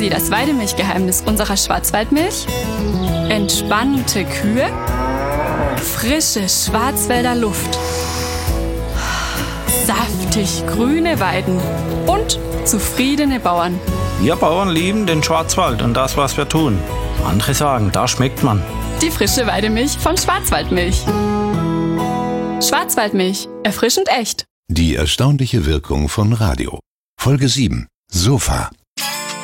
Sie das Weidemilchgeheimnis unserer Schwarzwaldmilch? Entspannte Kühe? Frische Schwarzwälder Luft? Saftig grüne Weiden? Und zufriedene Bauern? Wir Bauern lieben den Schwarzwald und das, was wir tun. Andere sagen, da schmeckt man. Die frische Weidemilch von Schwarzwaldmilch. Schwarzwaldmilch. Erfrischend echt. Die erstaunliche Wirkung von Radio. Folge 7. Sofa.